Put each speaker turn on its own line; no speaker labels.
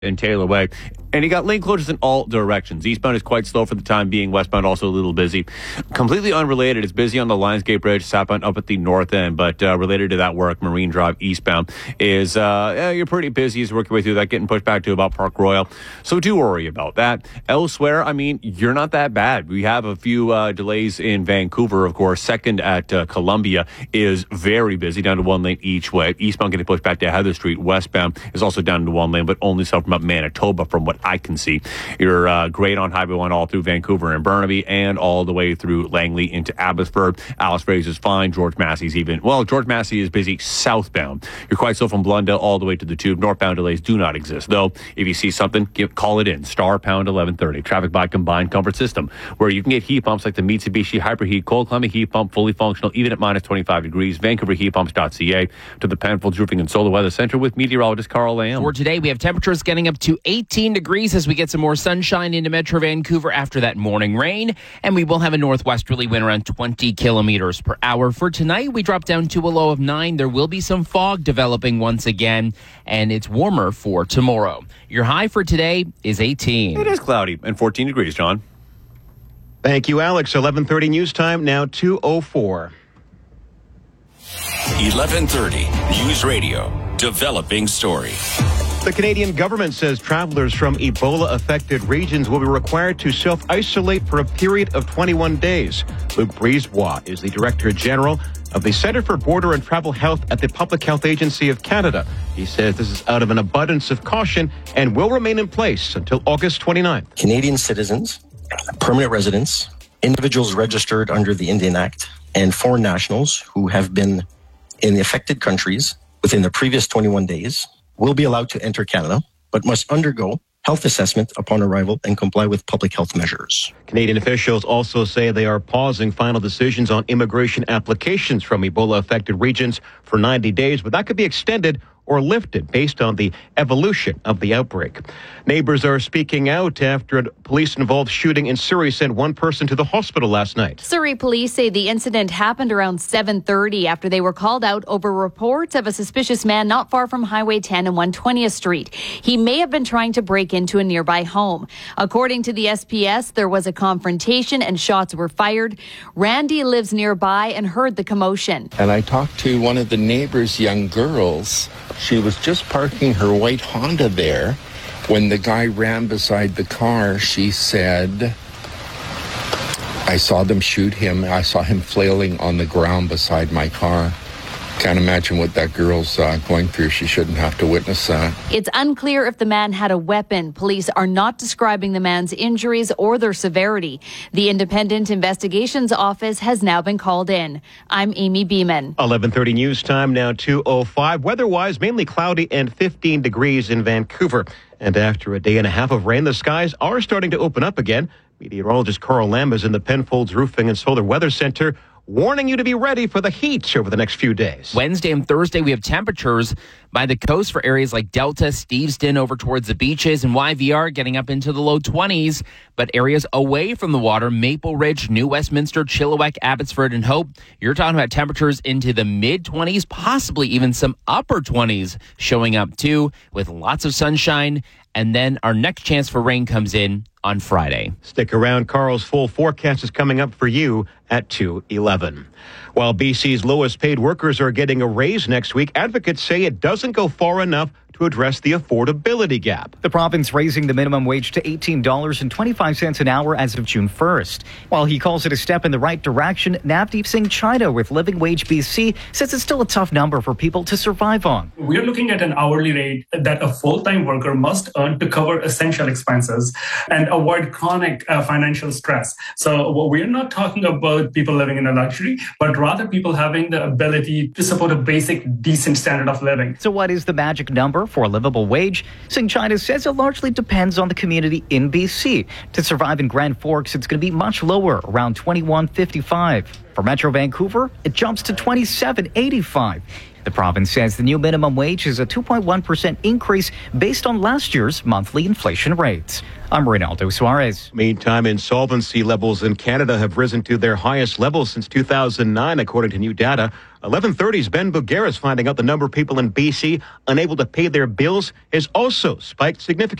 in Taylor Way. And you got lane closures in all directions. Eastbound is quite slow for the time being. Westbound also a little busy. Completely unrelated, it's busy on the Lionsgate Bridge, southbound up at the north end. But related to that work, Marine Drive eastbound is you're pretty busy as you work your way through that, getting pushed back to about Park Royal. So do worry about that. Elsewhere, I mean, you're not that bad. We have a few delays in Vancouver, of course. Second at Columbia is very busy, down to one lane each way. Eastbound getting pushed back to Heather Street. Westbound is also down to one lane, but only so from up Manitoba, from what I can see. You're great on Highway 1 all through Vancouver and Burnaby and all the way through Langley into Abbotsford. Alice Fraser is fine. George Massey's George Massey is busy southbound. You're quite slow from Blundell all the way to the Tube. Northbound delays do not exist, though. If you see something, call it in. *# 1130. Traffic by Combined Comfort System, where you can get heat pumps like the Mitsubishi Hyperheat Cold Climate Heat Pump, fully functional even at minus 25 degrees. VancouverHeatPumps.ca. To the Penfolds Roofing and Solar Weather Center with meteorologist Carl Lamb.
For today, we have temperatures getting up to 18 degrees as we get some more sunshine into Metro Vancouver after that morning rain. And we will have a northwesterly wind around 20 kilometers per hour. For tonight, we drop down to a low of 9. There will be some fog developing once again, and it's warmer for tomorrow. Your high for today is 18.
It is cloudy and 14 degrees, John.
Thank you, Alex. 11:30 news time, now 2:04.
1130 News Radio, developing story.
The Canadian government says travelers from Ebola-affected regions will be required to self-isolate for a period of 21 days. Luc Brisebois is the Director General of the Centre for Border and Travel Health at the Public Health Agency of Canada. He says this is out of an abundance of caution and will remain in place until August 29th.
Canadian citizens, permanent residents, individuals registered under the Indian Act, and foreign nationals who have been in the affected countries within the previous 21 days will be allowed to enter Canada, but must undergo health assessment upon arrival and comply with public health measures.
Canadian officials also say they are pausing final decisions on immigration applications from Ebola-affected regions for 90 days, but that could be extended or lifted based on the evolution of the outbreak. Neighbors are speaking out after a police-involved shooting in Surrey sent one person to the hospital last night.
Surrey police say the incident happened around 7:30 after they were called out over reports of a suspicious man not far from Highway 10 and 120th Street. He may have been trying to break into a nearby home. According to the SPS, there was a confrontation and shots were fired. Randy lives nearby and heard the commotion.
And I talked to one of the neighbors' young girls. She was just parking her white Honda there when the guy ran beside the car. She said, I saw them shoot him. I saw him flailing on the ground beside my car. Can't imagine what that girl's going through. She shouldn't have to witness that.
It's unclear if the man had a weapon. Police are not describing the man's injuries or their severity. The Independent Investigations Office has now been called in. I'm Amy Beeman.
11:30 news time, now 2:05. Weather-wise, mainly cloudy and 15 degrees in Vancouver. And after a day and a half of rain, the skies are starting to open up again. Meteorologist Carl Lamb is in the Penfolds Roofing and Solar Weather Center, warning you to be ready for the heat over the next few days.
Wednesday and Thursday, we have temperatures by the coast for areas like Delta, Steveston, over towards the beaches, and YVR getting up into the low 20s. But areas away from the water, Maple Ridge, New Westminster, Chilliwack, Abbotsford, and Hope, you're talking about temperatures into the mid-20s, possibly even some upper 20s showing up too, with lots of sunshine. And then our next chance for rain comes in on Friday.
Stick around. Carl's full forecast is coming up for you at 2:11. While BC's lowest paid workers are getting a raise next week, advocates say it doesn't go far enough to address the affordability gap.
The province raising the minimum wage to $18.25 an hour as of June 1st. While he calls it a step in the right direction, Navdeep Singh China with Living Wage BC says it's still a tough number for people to survive on.
We're looking at an hourly rate that a full-time worker must earn to cover essential expenses and avoid chronic financial stress. So we're not talking about people living in a luxury, but rather people having the ability to support a basic, decent standard of living.
So what is the magic number for a livable wage? Singh China says it largely depends on the community in BC. To survive in Grand Forks, it's going to be much lower, around $21.55. For Metro Vancouver, it jumps to $27.85. The province says the new minimum wage is a 2.1% increase based on last year's monthly inflation rates. I'm Reynaldo Suarez.
Meantime, insolvency levels in Canada have risen to their highest levels since 2009, according to new data. 1130's Ben Bugaris finding out the number of people in BC unable to pay their bills has also spiked significantly.